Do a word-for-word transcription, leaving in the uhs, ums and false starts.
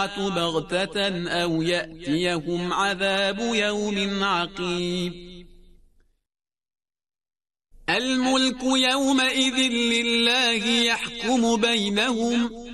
الساعة بغتة أو يأتيهم عذاب يوم عقيم الملك يومئذ لله يحكم بينهم